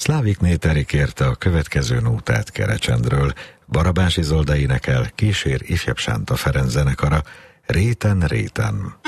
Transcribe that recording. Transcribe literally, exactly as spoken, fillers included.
Szlávik Néteri kérte a következő nótát Kerecsendről. Barabás Izolda énekel, kísér Ifjabb Sánta Ferenc zenekara, Réten, réten.